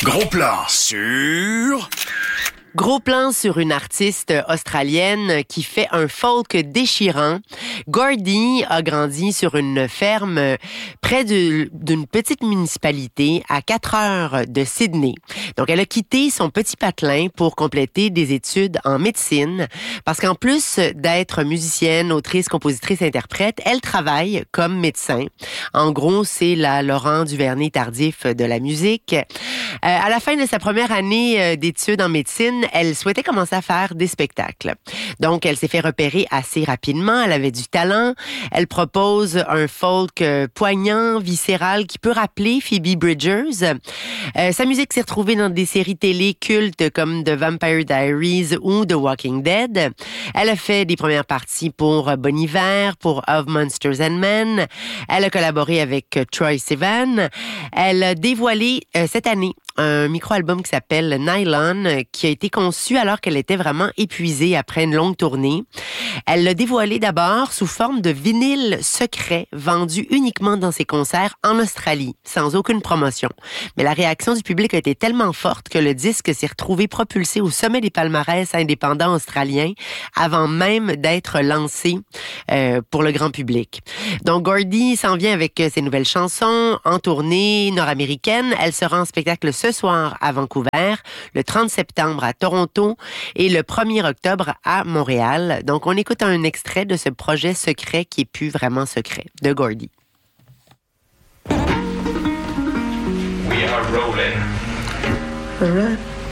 Gros plan sur... Gros plan sur une artiste australienne qui fait un folk déchirant. Gordy a grandi sur une ferme près d'une petite municipalité à 4 heures de Sydney. Donc, elle a quitté son petit patelin pour compléter des études en médecine parce qu'en plus d'être musicienne, autrice, compositrice, interprète, elle travaille comme médecin. En gros, c'est la Laurent Duvernay-Tardif de la musique. À la fin de sa première année d'études en médecine, elle souhaitait commencer à faire des spectacles. Donc, elle s'est fait repérer assez rapidement. Elle avait du talent. Elle propose un folk poignant, viscéral, qui peut rappeler Phoebe Bridgers. Sa musique s'est retrouvée dans des séries télé cultes comme The Vampire Diaries ou The Walking Dead. Elle a fait des premières parties pour Bon Iver, pour Of Monsters and Men. Elle a collaboré avec Troye Sivan. Elle a dévoilé cette année un micro-album qui s'appelle Nylon, qui a été conçu alors qu'elle était vraiment épuisée après une longue tournée. Elle l'a dévoilé d'abord sous forme de vinyle secret vendu uniquement dans ses concerts en Australie, sans aucune promotion. Mais la réaction du public a été tellement forte que le disque s'est retrouvé propulsé au sommet des palmarès indépendants australiens avant même d'être lancé pour le grand public. Donc, Gordy s'en vient avec ses nouvelles chansons en tournée nord-américaine. Elle sera en spectacle ce soir à Vancouver, le 30 septembre à Toronto et le 1er octobre à Montréal. Donc, on écoute un extrait de ce projet secret qui est plus vraiment secret, de Gordy. We are rolling. All right.